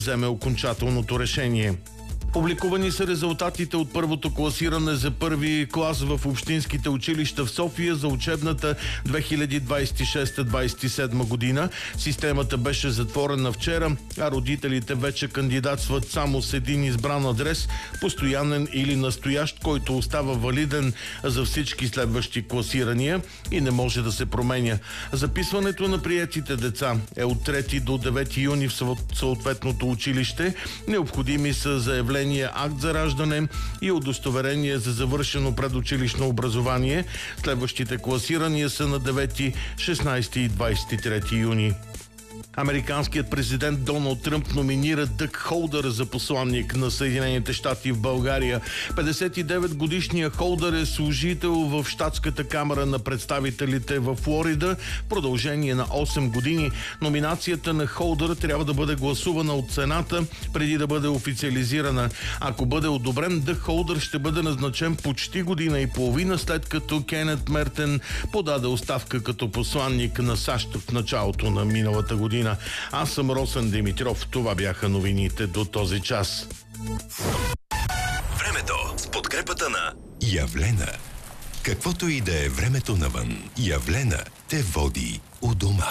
вземе окончателното решение. Публикувани са резултатите от първото класиране за първи клас в общинските училища в София за учебната 2026-27 година. Системата беше затворена вчера, а родителите вече кандидатстват само с един избран адрес, постоянен или настоящ, който остава валиден за всички следващи класирания и не може да се променя. Записването на приетите деца е от 3 до 9 юни в съответното училище. Необходими са заявления, акт за раждане и удостоверение за завършено предучилищно образование. Следващите класирания са на 9, 16 и 23 юни. Американският президент Доналд Тръмп номинира Дъг Холдър за посланник на Съединените щати в България. 59-годишният Холдър е служител в щатската камара на представителите в Флорида в продължение на 8 години. Номинацията на Холдър трябва да бъде гласувана от Сената преди да бъде официализирана. Ако бъде одобрен, Дъг Холдър ще бъде назначен почти година и половина след като Кенет Мертен подаде оставка като посланник на САЩ в началото на миналата година. Аз съм Росен Димитров. Това бяха новините до този час. Времето с подкрепата на Явлена. Каквото и да е времето навън, Явлена те води у дома.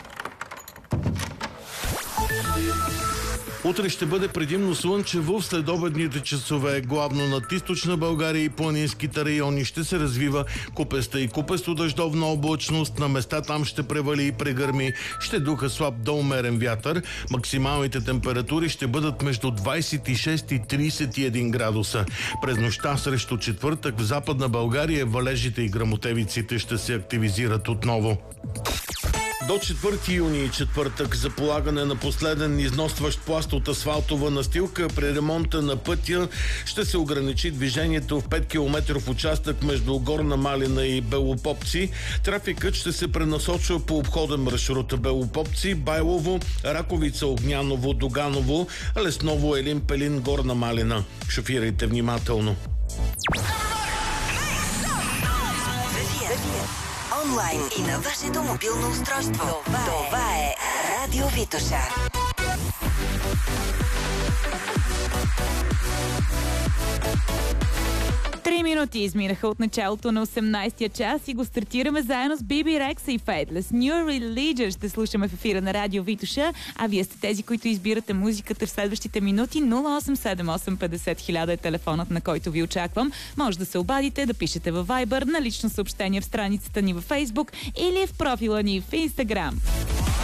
Утре ще бъде предимно слънчево. В следобедните часове главно над източна България и планинските райони ще се развива купеста и купесто дъждовна облачност. На места там ще превали и прегърми. Ще духа слаб до умерен вятър. Максималните температури ще бъдат между 26 и 31 градуса. През нощта срещу четвъртък в Западна България валежите и гръмотевиците ще се активизират отново. До 4 юни и четвъртък за полагане на последен износващ пласт от асфалтова настилка при ремонта на пътя ще се ограничи движението в 5 км участък между Горна Малина и Белопопци. Трафикът ще се пренасочва по обходен маршрут Белопопци, Байлово, Раковица, Огняново, Доганово, Лесново, Елин Пелин, Горна Малина. Шофирайте внимателно. Онлайн и на вашето мобилно устройство. Това е Радио Витоша. 3 минути изминаха от началото на 18-я час и го стартираме заедно с Биби Рекса и Faithless. New Religion ще слушаме в ефира на Радио Витоша, а вие сте тези, които избирате музиката в следващите минути. 087850 е телефонът, на който ви очаквам. Може да се обадите, да пишете във Viber, на лично съобщение в страницата ни във Facebook или в профила ни в Instagram.